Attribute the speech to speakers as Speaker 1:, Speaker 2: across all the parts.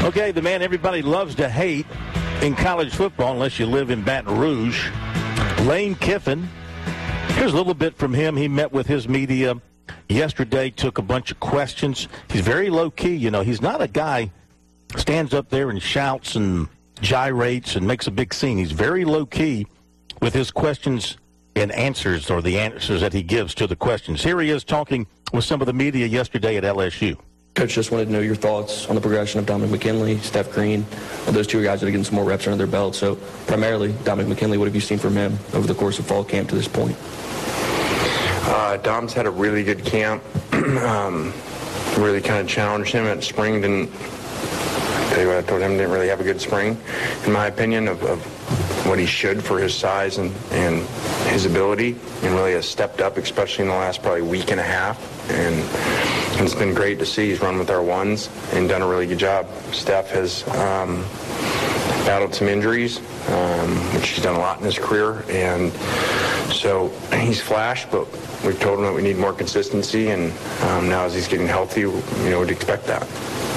Speaker 1: Okay, the man everybody loves to hate in college football, unless you live in Baton Rouge, Lane Kiffin. Here's a little bit from him. He met with his media yesterday, took a bunch of questions. He's very low-key. You know, he's not a guy stands up there and shouts and gyrates and makes a big scene. He's very low-key with his questions and answers, or the answers that he gives to the questions. Here he is talking with some of the media yesterday at LSU.
Speaker 2: Coach, just wanted to know your thoughts on the progression of Dominic McKinley, Steph Green. Those two guys that are getting some more reps under their belt. So primarily, Dominic McKinley, what have you seen from him over the course of fall camp to this point?
Speaker 3: Dom's had a really good camp. Really kind of challenged him at spring. I'll tell you what, I told him didn't really have a good spring, in my opinion, of what he should for his size and his ability, and really has stepped up, especially in the last probably week and a half. And it's been great to see. He's run with our ones and done a really good job. Steph has battled some injuries, which he's done a lot in his career, and so he's flashed, but we've told him that we need more consistency, and now as he's getting healthy, we'd expect that.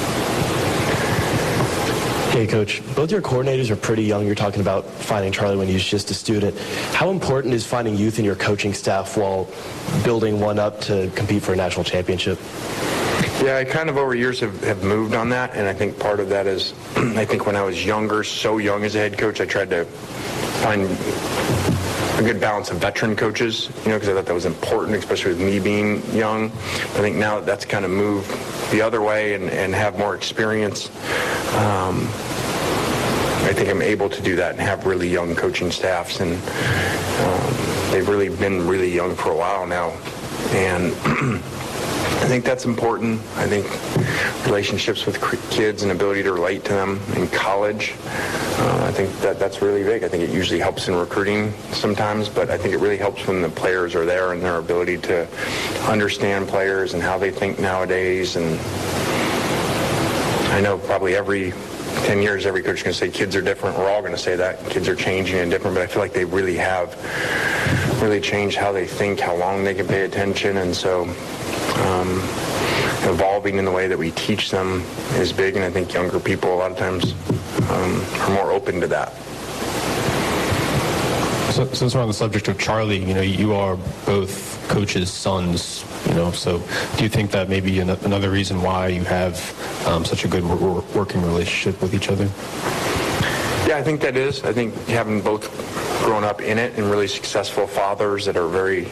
Speaker 4: Hey, Coach, both your coordinators are pretty young. You're talking about finding Charlie when he was just a student. How important is finding youth in your coaching staff while building one up to compete for a national championship?
Speaker 3: Yeah, I kind of over years have moved on that, and I think part of that is, I think when I was younger, so young as a head coach, I tried to find a good balance of veteran coaches, because I thought that was important, especially with me being young. I think now that's kind of moved the other way and have more experience. I think I'm able to do that and have really young coaching staffs, and they've really been really young for a while now. And I think that's important. I think relationships with kids and ability to relate to them in college, I think that's really big. I think it usually helps in recruiting sometimes, but I think it really helps when the players are there and their ability to understand players and how they think nowadays. And I know probably every 10 years, every coach is going to say kids are different. We're all going to say that. Kids are changing and different, but I feel like they really have changed how they think, how long they can pay attention, and so evolving in the way that we teach them is big, and I think younger people a lot of times are more open to that.
Speaker 5: So, since we're on the subject of Charlie, you are both coaches' sons, so do you think that maybe another reason why you have such a good working relationship with each other?
Speaker 3: Yeah, I think that is. I think having both grown up in it and really successful fathers that are very,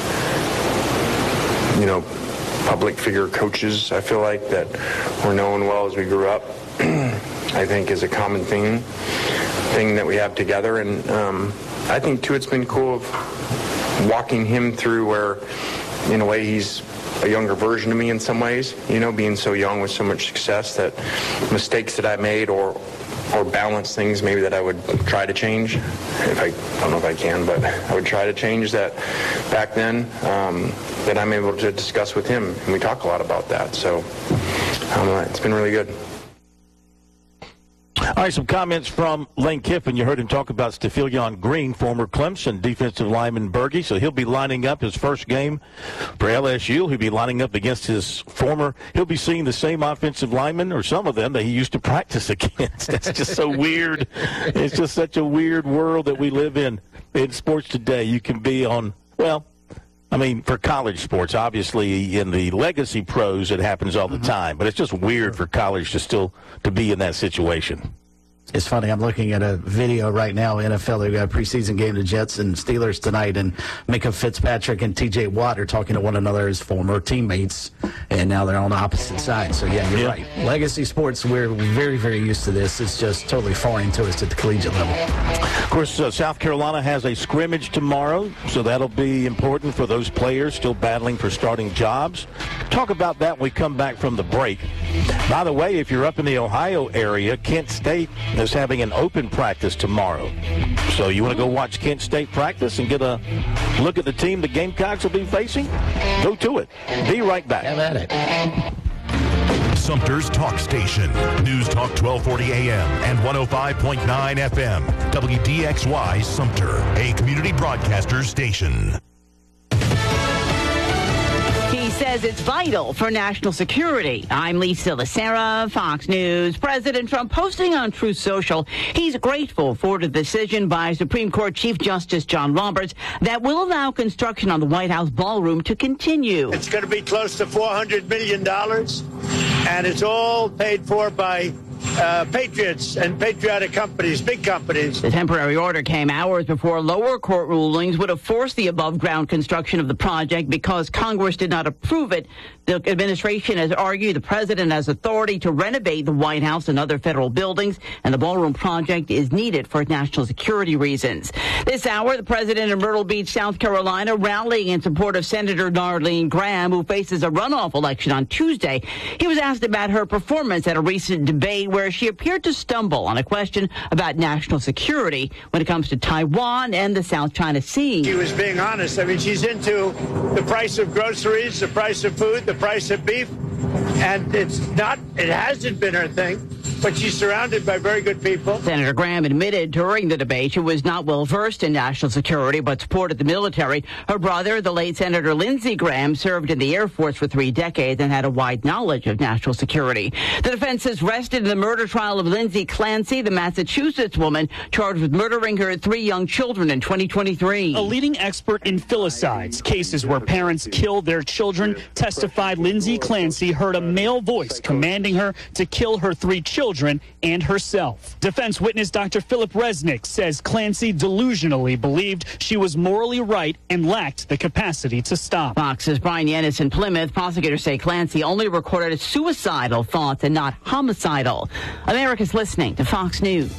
Speaker 3: public figure coaches, I feel like, that were known well as we grew up, I think is a common thing that we have together. And I think, too, it's been cool of walking him through where, in a way, he's a younger version of me in some ways, being so young with so much success, that mistakes that I made or balance things maybe that I would try to change. I don't know if I can, but I would try to change that back then, that I'm able to discuss with him. And we talk a lot about that. So it's been really good.
Speaker 1: All right, some comments from Lane Kiffin. You heard him talk about Stephilion Green, former Clemson defensive lineman Berge. So he'll be lining up his first game for LSU. He'll be lining up against he'll be seeing the same offensive linemen, or some of them, that he used to practice against. That's just so weird. It's just such a weird world that we live in sports today. You can be on, for college sports, obviously in the legacy pros, it happens all the time. But it's just weird for college to be in that situation.
Speaker 6: It's funny. I'm looking at a video right now. NFL, they've got a preseason game, the Jets and Steelers tonight, and Minka Fitzpatrick and T.J. Watt are talking to one another as former teammates, and now they're on the opposite side. So, yeah, you're right. Legacy sports, we're very, very used to this. It's just totally foreign to us at the collegiate level.
Speaker 1: Of course, South Carolina has a scrimmage tomorrow, so that'll be important for those players still battling for starting jobs. Talk about that when we come back from the break. By the way, if you're up in the Ohio area, Kent State is having an open practice tomorrow. So you want to go watch Kent State practice and get a look at the team the Gamecocks will be facing? Go to it. Be right back.
Speaker 6: Have at it.
Speaker 7: Sumter's Talk Station. News Talk 1240 AM and 105.9 FM. WDXY Sumter, a community broadcaster station.
Speaker 8: says it's vital for national security. I'm Lisa Lacera, Fox News. President Trump posting on Truth Social he's grateful for the decision by Supreme Court Chief Justice John Roberts that will allow construction on the White House ballroom to continue.
Speaker 9: It's going to be close to $400 million, and it's all paid for by patriots and patriotic companies, big companies.
Speaker 8: The temporary order came hours before lower court rulings would have forced the above-ground construction of the project because Congress did not approve it. The administration has argued the president has authority to renovate the White House and other federal buildings, and the ballroom project is needed for national security reasons. This hour, the president in Myrtle Beach, South Carolina, rallying in support of Senator Darlene Graham, who faces a runoff election on Tuesday. He was asked about her performance at a recent debate where she appeared to stumble on a question about national security when it comes to Taiwan and the South China Sea.
Speaker 9: She was being honest. I mean, she's into the price of groceries, the price of food, the price of beef, and it hasn't been her thing. But she's surrounded by very good people.
Speaker 8: Senator Graham admitted during the debate she was not well versed in national security but supported the military. Her brother, the late Senator Lindsey Graham, served in the Air Force for 3 decades and had a wide knowledge of national security. The defense has rested in the murder trial of Lindsay Clancy, the Massachusetts woman charged with murdering her 3 young children in 2023.
Speaker 10: A leading expert in filicides, cases where parents kill their children, testified Lindsay Clancy heard a male voice commanding her to kill her 3 children and herself. Defense witness Dr. Philip Resnick says Clancy delusionally believed she was morally right and lacked the capacity to stop.
Speaker 8: Fox's Brian Yanis in Plymouth. Prosecutors say Clancy only recorded suicidal thoughts and not homicidal. America's listening to Fox News.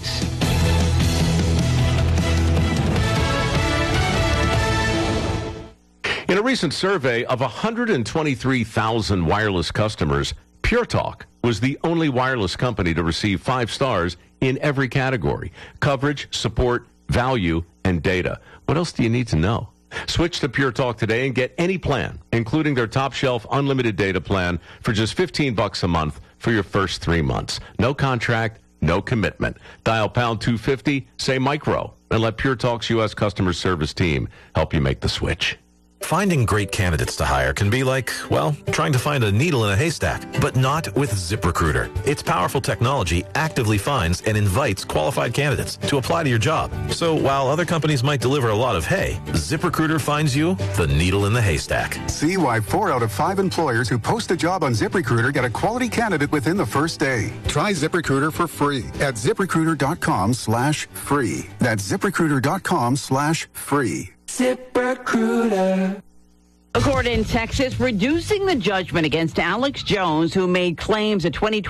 Speaker 11: In a recent survey of 123,000 wireless customers, Pure Talk was the only wireless company to receive 5 stars in every category: coverage, support, value, and data. What else do you need to know? Switch to Pure Talk today and get any plan, including their top shelf unlimited data plan, for just $15 a month for your first 3 months. No contract, no commitment. Dial pound 250, say micro, and let Pure Talk's U.S. customer service team help you make the switch.
Speaker 12: Finding great candidates to hire can be like, well, trying to find a needle in a haystack, but not with ZipRecruiter. Its powerful technology actively finds and invites qualified candidates to apply to your job. So while other companies might deliver a lot of hay, ZipRecruiter finds you the needle in the haystack.
Speaker 13: See why 4 out of 5 employers who post a job on ZipRecruiter get a quality candidate within the first day. Try ZipRecruiter for free at ZipRecruiter.com/free. That's ZipRecruiter.com/free.
Speaker 8: ZipRecruiter. A court in Texas reducing the judgment against Alex Jones, who made claims a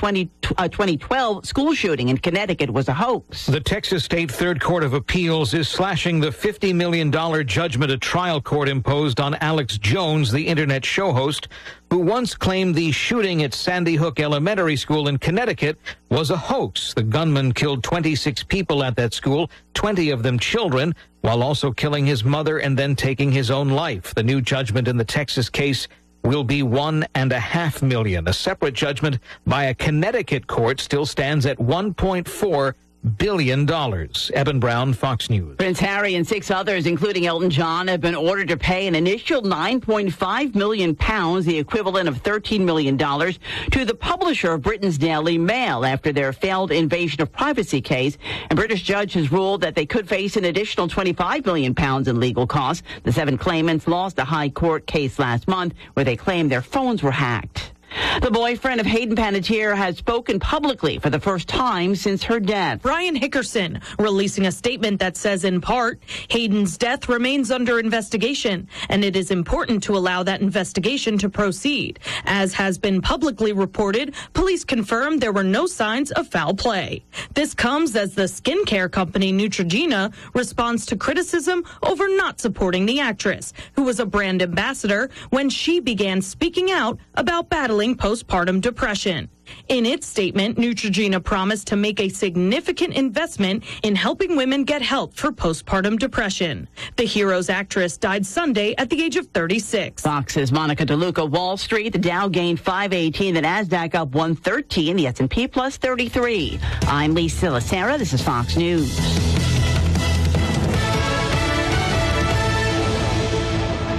Speaker 8: 2012 school shooting in Connecticut was a hoax.
Speaker 14: The Texas State Third Court of Appeals is slashing the $50 million judgment a trial court imposed on Alex Jones, the internet show host, who once claimed the shooting at Sandy Hook Elementary School in Connecticut was a hoax. The gunman killed 26 people at that school, 20 of them children, while also killing his mother and then taking his own life. The new judgment in the Texas case will be $1.5 million. A separate judgment by a Connecticut court still stands at $1.4 billion. Eben Brown, Fox News.
Speaker 8: Prince Harry and 6 others, including Elton John, have been ordered to pay an initial £9.5 million, the equivalent of $13 million, to the publisher of Britain's Daily Mail after their failed invasion of privacy case. A British judge has ruled that they could face an additional £25 million in legal costs. The 7 claimants lost a high court case last month where they claimed their phones were hacked. The boyfriend of Hayden Panettiere has spoken publicly for the first time since her death.
Speaker 15: Brian Hickerson releasing a statement that says, in part, Hayden's death remains under investigation, and it is important to allow that investigation to proceed. As has been publicly reported, police confirmed there were no signs of foul play. This comes as the skincare company Neutrogena responds to criticism over not supporting the actress, who was a brand ambassador when she began speaking out about battling postpartum depression. In its statement, Neutrogena promised to make a significant investment in helping women get help for postpartum depression. The Heroes actress died Sunday at the age of 36.
Speaker 8: Fox's Monica DeLuca. Wall Street, the Dow gained 518, the Nasdaq up 113, the S&P plus 33. I'm Lisa Lacera. This is Fox News.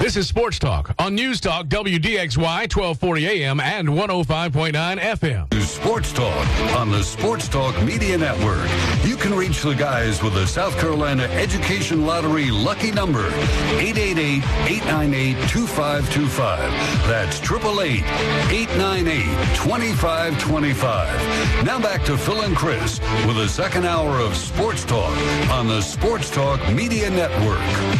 Speaker 16: This is Sports Talk on News Talk WDXY 1240 AM and 105.9 FM.
Speaker 17: Sports Talk on the Sports Talk Media Network. You can reach the guys with the South Carolina Education Lottery lucky number, 888-898-2525. That's 888-898-2525. Now back to Phil and Chris with the second hour of Sports Talk on the Sports Talk Media Network.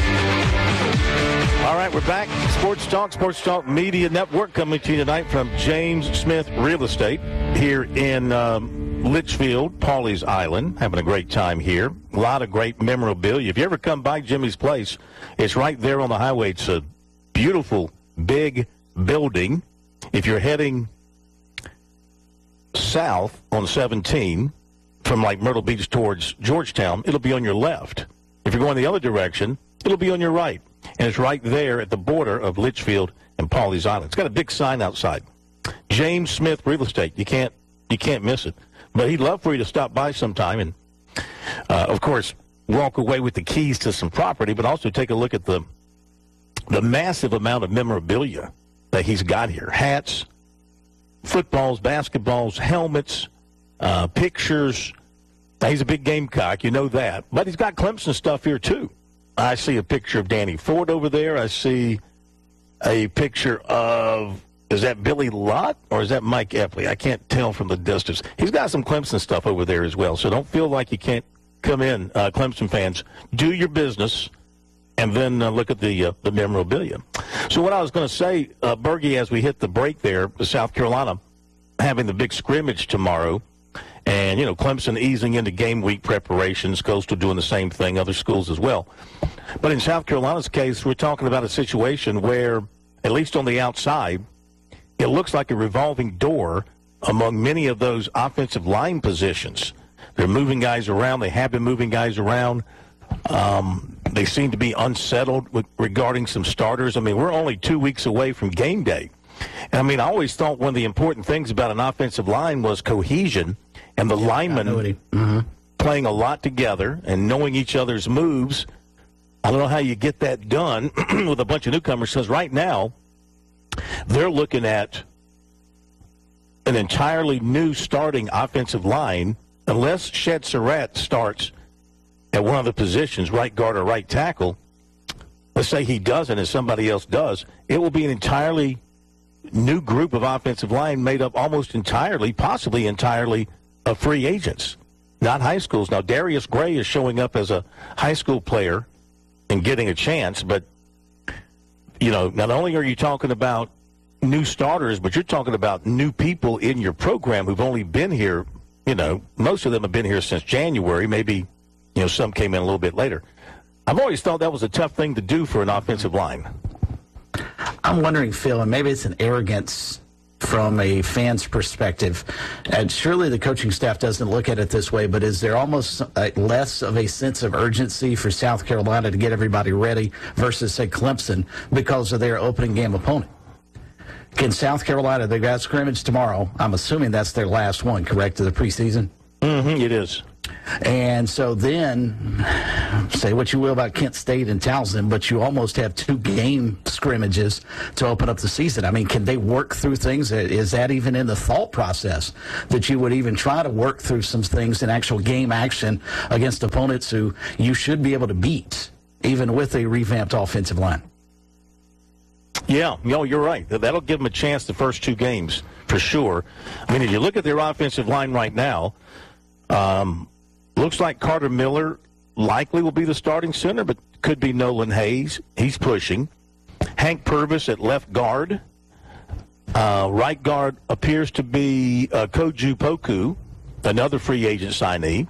Speaker 1: All right, we're back. Sports Talk Media Network coming to you tonight from James Smith Real Estate here in Litchfield, Pawleys Island. Having a great time here. A lot of great memorabilia. If you ever come by Jimmy's place, it's right there on the highway. It's a beautiful, big building. If you're heading south on 17 from like Myrtle Beach towards Georgetown, it'll be on your left. If you're going the other direction, it'll be on your right. And it's right there at the border of Litchfield and Pawleys Island. It's got a big sign outside. James Smith Real Estate. You can't miss it. But he'd love for you to stop by sometime and, of course, walk away with the keys to some property, but also take a look at the massive amount of memorabilia that he's got here. Hats, footballs, basketballs, helmets, pictures. Now, he's a big Gamecock. You know that. But he's got Clemson stuff here, too. I see a picture of Danny Ford over there. I see a picture of, is that Billy Lott or is that Mike Epley? I can't tell from the distance. He's got some Clemson stuff over there as well, so don't feel like you can't come in, Clemson fans. Do your business and then look at the memorabilia. So what I was going to say, Bergie, as we hit the break there, South Carolina having the big scrimmage tomorrow. And, you know, Clemson easing into game week preparations, Coastal doing the same thing, other schools as well. But in South Carolina's case, we're talking about a situation where, at least on the outside, it looks like a revolving door among many of those offensive line positions. They're moving guys around. They have been moving guys around. They seem to be unsettled regarding some starters. I mean, we're only 2 weeks away from game day. And, I mean, I always thought one of the important things about an offensive line was cohesion and the linemen playing a lot together and knowing each other's moves. I don't know how you get that done with a bunch of newcomers, because right now they're looking at an entirely new starting offensive line. Unless Shed Surratt starts at one of the positions, right guard or right tackle, let's say he doesn't and somebody else does, it will be an entirely new group of offensive line made up almost entirely, possibly entirely, of free agents, not high schools. Now, Darius Gray is showing up as a high school player and getting a chance, but, you know, not only are you talking about new starters, but you're talking about new people in your program who've only been here, you know, most of them have been here since January. Maybe, you know, some came in a little bit later. I've always thought that was a tough thing to do for an offensive line.
Speaker 6: I'm wondering, Phil, and maybe it's an arrogance from a fan's perspective, and surely the coaching staff doesn't look at it this way, but is there almost less of a sense of urgency for South Carolina to get everybody ready versus, say, Clemson because of their opening game opponent? Can South Carolina, they've got scrimmage tomorrow. I'm assuming that's their last one, correct, of the preseason?
Speaker 1: It is.
Speaker 6: And so then, say what you will about Kent State and Towson, but you almost have 2 game scrimmages to open up the season. I mean, can they work through things? Is that even in the thought process that you would even try to work through some things in actual game action against opponents who you should be able to beat, even with a revamped offensive line?
Speaker 1: Yeah, no, you're right. That'll give them a chance the first 2 games for sure. I mean, if you look at their offensive line right now, looks like Carter Miller likely will be the starting center, but could be Nolan Hayes. He's pushing. Hank Purvis at left guard. Right guard appears to be Koju Poku, another free agent signee.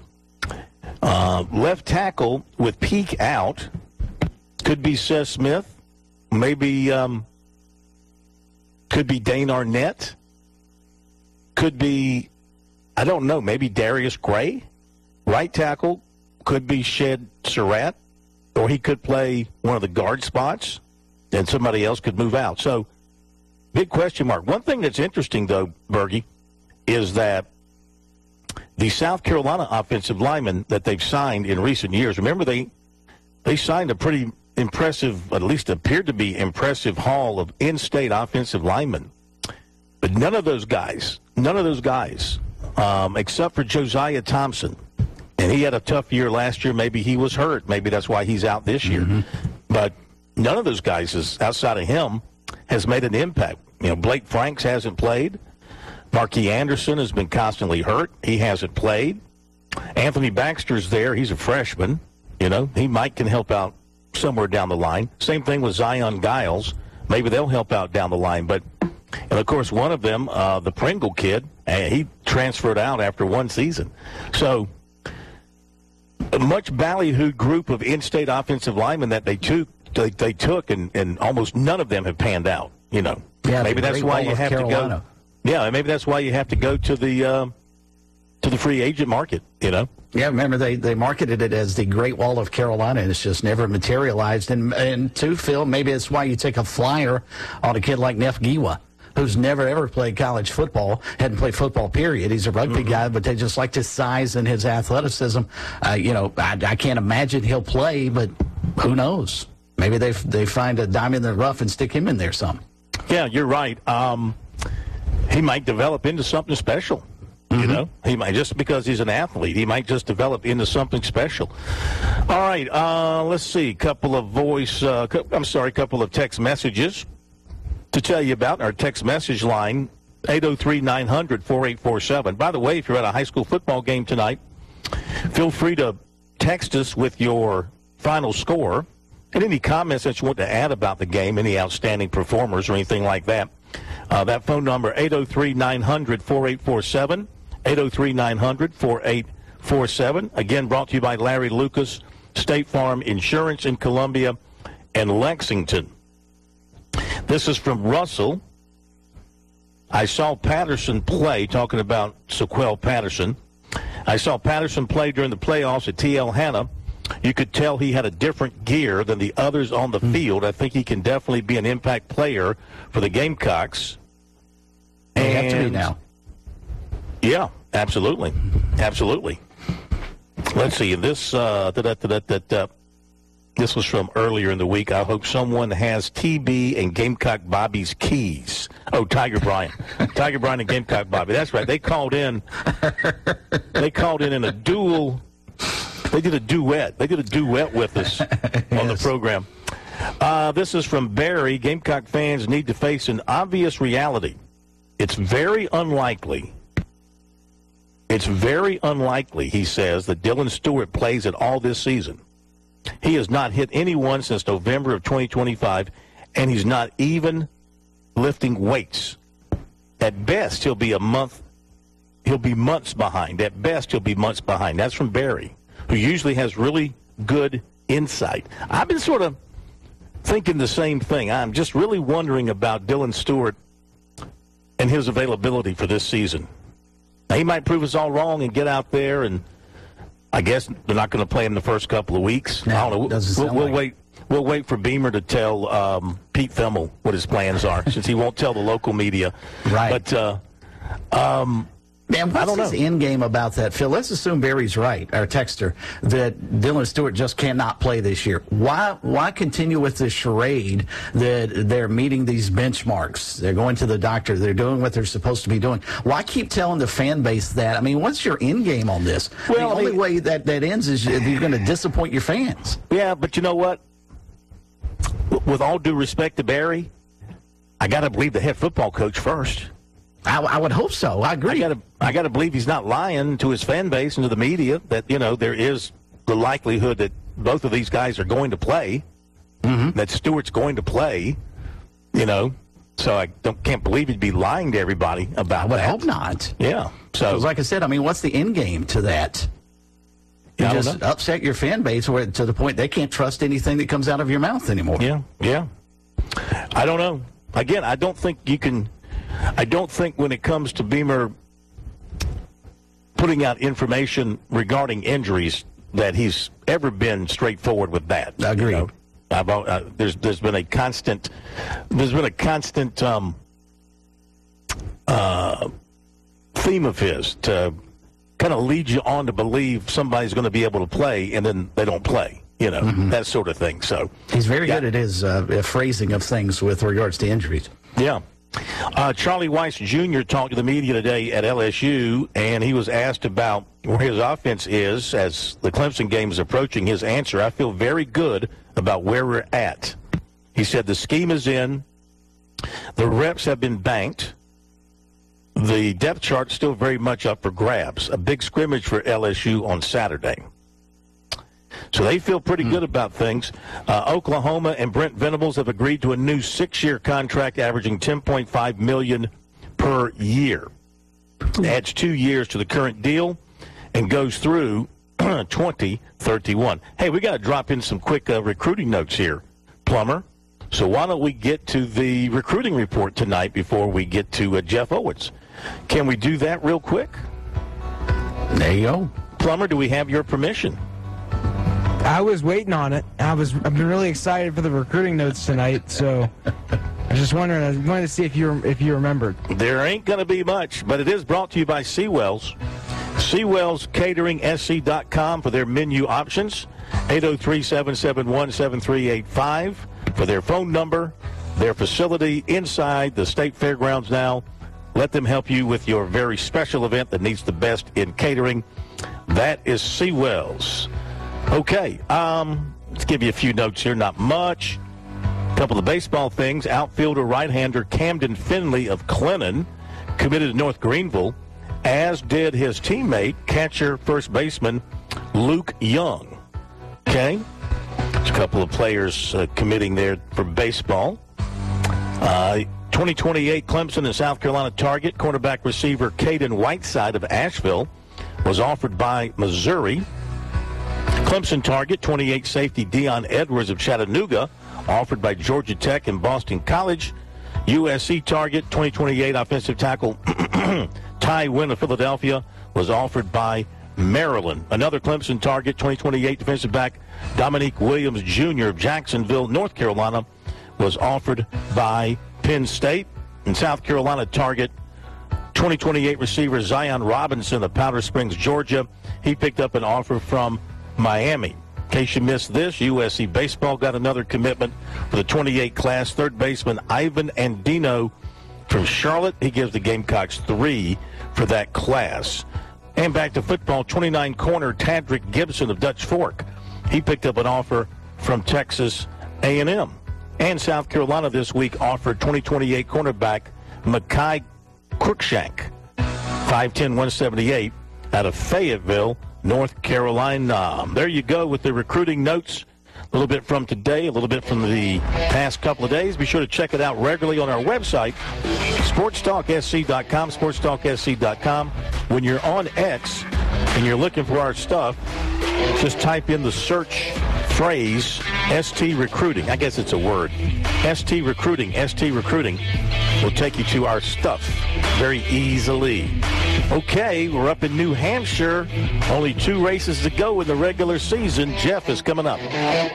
Speaker 1: Left tackle with Peak out could be Seth Smith. Maybe could be Dane Arnett. Could be, I don't know, maybe Darius Gray. Right tackle could be Shed Surratt, or he could play one of the guard spots, and somebody else could move out. So, big question mark. One thing that's interesting, though, Bergie, is that the South Carolina offensive linemen that they've signed in recent years, remember they signed a pretty impressive, at least appeared to be impressive haul of in-state offensive linemen. But none of those guys, except for Josiah Thompson, and he had a tough year last year. Maybe he was hurt. Maybe that's why he's out this year. But none of those guys, outside of him, has made an impact. Blake Franks hasn't played. Marquis Anderson has been constantly hurt. He hasn't played. Anthony Baxter's there. He's a freshman. He can help out somewhere down the line. Same thing with Zion Giles. Maybe they'll help out down the line. And of course, one of them, the Pringle kid, he transferred out after one season. So a much ballyhooed group of in-state offensive linemen that they took, and almost none of them have panned out.
Speaker 6: Yeah,
Speaker 1: maybe that's why you have
Speaker 6: Carolina.
Speaker 1: to go. Yeah, maybe that's why you have to go to the free agent market.
Speaker 6: Yeah, remember they marketed it as the Great Wall of Carolina, and it's just never materialized. And to Phil, maybe it's why you take a flyer on a kid like Neff Giwa, who's never, ever played college football, hadn't played football, period. He's a rugby guy, but they just liked his size and his athleticism. I can't imagine he'll play, but who knows? Maybe they find a diamond in the rough and stick him in there some.
Speaker 1: Yeah, you're right. He might develop into something special. He might, just because he's an athlete, he might just develop into something special. All right, let's see. Couple of text messages to tell you about. Our text message line, 803-900-4847. By the way, if you're at a high school football game tonight, feel free to text us with your final score and any comments that you want to add about the game, any outstanding performers or anything like that. That phone number, 803-900-4847. 803-900-4847. Again, brought to you by Larry Lucas, State Farm Insurance in Columbia and Lexington. This is from Russell. I saw Patterson play, talking about Sequel Patterson. I saw Patterson play during the playoffs at TL Hanna. You could tell he had a different gear than the others on the field. I think he can definitely be an impact player for the Gamecocks.
Speaker 6: They have to be now.
Speaker 1: Yeah, absolutely. Absolutely. Let's see. This this was from earlier in the week. I hope someone has TB and Gamecock Bobby's keys. Oh, Tiger Bryant. Tiger Bryant and Gamecock Bobby. That's right. They called in a duel. They did a duet. They did a duet with us on the program. This is from Barry. Gamecock fans need to face an obvious reality. It's very unlikely, he says, that Dylan Stewart plays at all this season. He has not hit anyone since November of 2025, and he's not even lifting weights. At best, he'll be months behind. At best, he'll be months behind. That's from Barry, who usually has really good insight. I've been sort of thinking the same thing. I'm just really wondering about Dylan Stewart and his availability for this season. Now, he might prove us all wrong and get out there, and I guess they're not going to play him the first couple of weeks.
Speaker 6: No,
Speaker 1: I don't know. We'll wait. We'll wait for Beamer to tell Pete Fimmel what his plans are, since he won't tell the local media.
Speaker 6: Right.
Speaker 1: But
Speaker 6: man, what's his end game about that, Phil? Let's assume Barry's right, our texter, that Dylan Stewart just cannot play this year. Why continue with this charade that they're meeting these benchmarks? They're going to the doctor. They're doing what they're supposed to be doing. Why keep telling the fan base that? I mean, what's your end game on this? Well, the only way that ends is you're going to disappoint your fans.
Speaker 1: Yeah, but you know what? With all due respect to Barry, I got to believe the head football coach first.
Speaker 6: I would hope so. I agree.
Speaker 1: I got to believe he's not lying to his fan base and to the media that, there is the likelihood that both of these guys are going to play, that Stewart's going to play, So I can't believe he'd be lying to everybody about that.
Speaker 6: I would hope not.
Speaker 1: Yeah. So,
Speaker 6: like I said, what's the end game to that? You just upset your fan base to the point they can't trust anything that comes out of your mouth anymore.
Speaker 1: Yeah. I don't know. Again, I don't think when it comes to Beamer putting out information regarding injuries that he's ever been straightforward with that.
Speaker 6: I agree.
Speaker 1: There's been a constant theme of his to kind of lead you on to believe somebody's going to be able to play, and then they don't play. that sort of thing. So
Speaker 6: he's very good at his phrasing of things with regards to injuries.
Speaker 1: Yeah. Charlie Weiss Jr. talked to the media today at LSU, and he was asked about where his offense is as the Clemson game is approaching. His answer, I feel very good about where we're at. He said the scheme is in. The reps have been banked. The depth chart's still very much up for grabs. A big scrimmage for LSU on Saturday. So they feel pretty good about things. Oklahoma and Brent Venables have agreed to a new 6-year contract averaging $10.5 million per year. Adds 2 years to the current deal and goes through 2031. Hey, we got to drop in some quick recruiting notes here, Plummer. So why don't we get to the recruiting report tonight before we get to Jeff Owens? Can we do that real quick?
Speaker 6: There you go.
Speaker 1: Plummer, do we have your permission?
Speaker 18: I was waiting on it. I've been really excited for the recruiting notes tonight, so I was just wondering. I was going to see if you remembered.
Speaker 1: There ain't going to be much, but it is brought to you by Seawells. Seawells Catering SC.com for their menu options. 803-771-7385 for their phone number. Their facility inside the State Fairgrounds now. Let them help you with your very special event that needs the best in catering. That is Seawells. Okay, let's give you a few notes here. Not much. A couple of baseball things. Outfielder right-hander Camden Finley of Clennon committed to North Greenville, as did his teammate, catcher, first baseman Luke Young. Okay, there's a couple of players committing there for baseball. 2028 Clemson and South Carolina target cornerback receiver Caden Whiteside of Asheville was offered by Missouri. Clemson target 28 safety Dion Edwards of Chattanooga offered by Georgia Tech and Boston College. USC target 2028 offensive tackle Ty Wynn of Philadelphia was offered by Maryland. Another Clemson target 2028 defensive back Dominique Williams Jr. of Jacksonville, North Carolina was offered by Penn State. And South Carolina target 2028 receiver Zion Robinson of Powder Springs, Georgia. He picked up an offer from Miami. In case you missed this, USC baseball got another commitment for the 28 class. Third baseman Ivan Andino from Charlotte. He gives the Gamecocks 3 for that class. And back to football, 29 corner Tadrick Gibson of Dutch Fork. He picked up an offer from Texas A&M. And South Carolina this week offered 2028 cornerback Mekhi Cruikshank, 5'10", 178, out of Fayetteville, North Carolina. There you go with the recruiting notes. A little bit from today, a little bit from the past couple of days. Be sure to check it out regularly on our website, sportstalksc.com, sportstalksc.com. When you're on X and you're looking for our stuff, just type in the search phrase ST Recruiting. I guess it's a word. ST Recruiting will take you to our stuff very easily. Okay, we're up in New Hampshire. Only 2 races to go in the regular season. Jeff is coming up.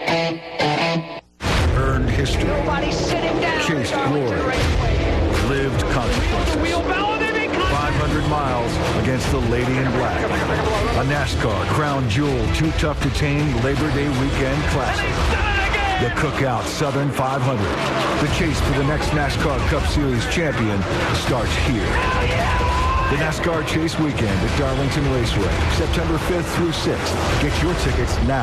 Speaker 19: Earned history. Chased glory. Lived consequences. 500 miles against the Lady in Black. A NASCAR Crown Jewel Too Tough to Tame Labor Day Weekend Classic. The Cookout Southern 500. The chase for the next NASCAR Cup Series champion starts here. The NASCAR Chase Weekend at Darlington Raceway, September 5th through 6th. Get your tickets now.